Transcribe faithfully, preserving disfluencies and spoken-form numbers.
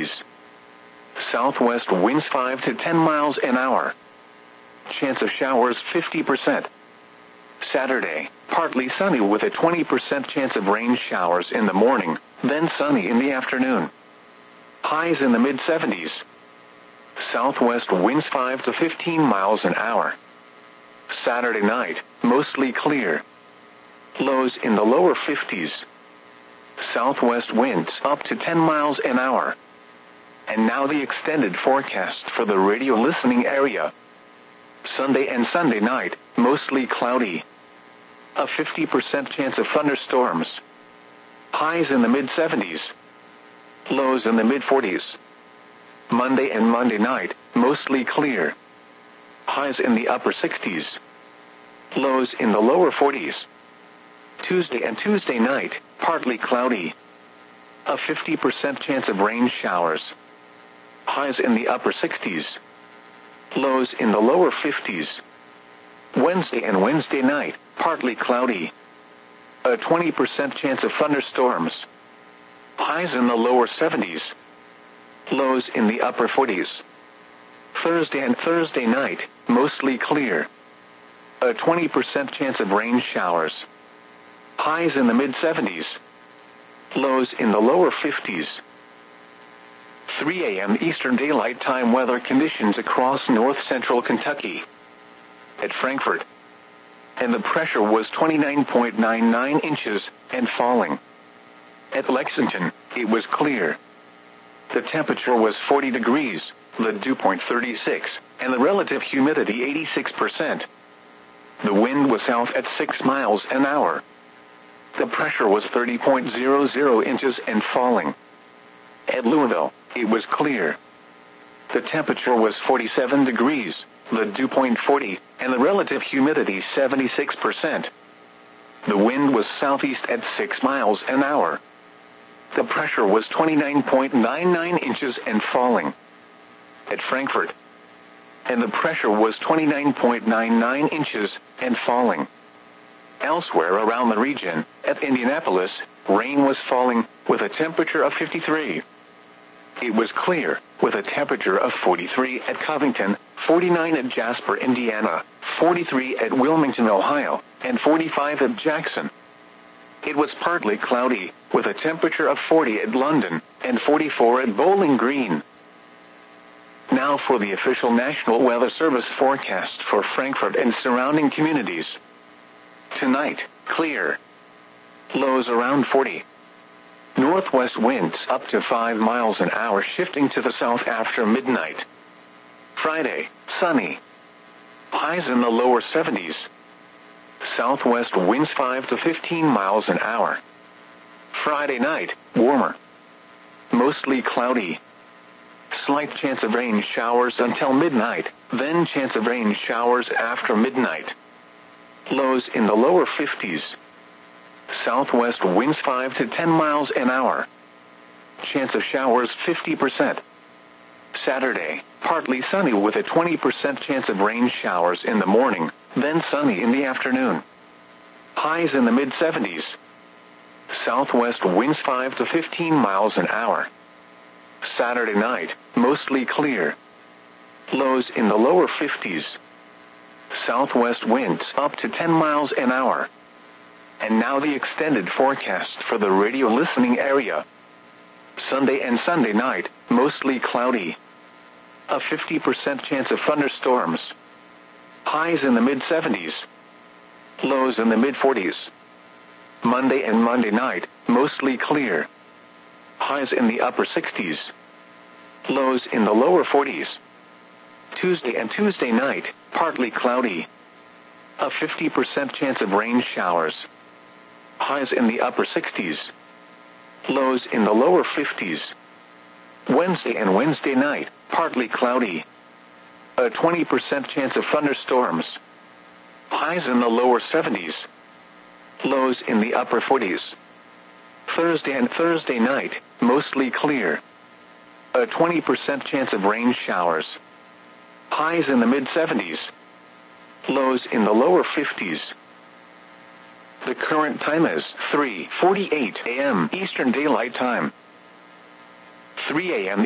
Southwest winds five to ten miles an hour. Chance of showers fifty percent. Saturday, partly sunny with a twenty percent chance of rain showers in the morning, then sunny in the afternoon. Highs in the mid seventies. Southwest winds five to fifteen miles an hour. Saturday night, mostly clear. Lows in the lower fifties. Southwest winds up to ten miles an hour. And now the extended forecast for the radio listening area. Sunday and Sunday night, mostly cloudy. A fifty percent chance of thunderstorms. Highs in the mid seventies. Lows in the mid forties. Monday and Monday night, mostly clear. Highs in the upper sixties. Lows in the lower forties. Tuesday and Tuesday night, partly cloudy. A fifty percent chance of rain showers. Highs in the upper sixties. Lows in the lower fifties. Wednesday and Wednesday night, partly cloudy. A twenty percent chance of thunderstorms. Highs in the lower seventies. Lows in the upper forties. Thursday and Thursday night, mostly clear. A twenty percent chance of rain showers. Highs in the mid seventies. Lows in the lower fifties. three a.m. Eastern Daylight Time weather conditions across north-central Kentucky. At Frankfort. And the pressure was twenty-nine point nine nine inches and falling. At Lexington, it was clear. The temperature was forty degrees, the dew point thirty-six, and the relative humidity eighty-six percent. The wind was south at six miles an hour. The pressure was thirty point zero zero inches and falling. At Louisville, it was clear. The temperature was forty-seven degrees, the dew point forty, and the relative humidity seventy-six percent. The wind was southeast at six miles an hour. The pressure was twenty-nine point nine nine inches and falling. At Frankfort. And the pressure was twenty-nine point nine nine inches and falling. Elsewhere around the region, at Indianapolis, rain was falling with a temperature of fifty-three. It was clear, with a temperature of forty-three at Covington, forty-nine at Jasper, Indiana, forty-three at Wilmington, Ohio, and forty-five at Jackson. It was partly cloudy, with a temperature of forty at London, and forty-four at Bowling Green. Now for the official National Weather Service forecast for Frankfort and surrounding communities. Tonight, clear. Lows around forty. Northwest winds up to five miles an hour shifting to the south after midnight. Friday, sunny. Highs in the lower seventies. Southwest winds five to fifteen miles an hour. Friday night, warmer. Mostly cloudy. Slight chance of rain showers until midnight, then chance of rain showers after midnight. Lows in the lower fifties. Southwest winds five to ten miles an hour. Chance of showers fifty percent. Saturday, partly sunny with a twenty percent chance of rain showers in the morning, then sunny in the afternoon. Highs in the mid seventies. Southwest winds five to fifteen miles an hour. Saturday night, mostly clear. Lows in the lower fifties. Southwest winds up to ten miles an hour. And now the extended forecast for the radio listening area. Sunday and Sunday night, mostly cloudy. A fifty percent chance of thunderstorms. Highs in the mid seventies. Lows in the mid forties. Monday and Monday night, mostly clear. Highs in the upper sixties. Lows in the lower forties. Tuesday and Tuesday night, partly cloudy. A fifty percent chance of rain showers. Highs in the upper sixties. Lows in the lower fifties. Wednesday and Wednesday night, partly cloudy. A twenty percent chance of thunderstorms. Highs in the lower seventies. Lows in the upper forties. Thursday and Thursday night, mostly clear. A twenty percent chance of rain showers. Highs in the mid seventies. Lows in the lower fifties. The current time is three forty-eight a.m. Eastern Daylight Time. three a.m.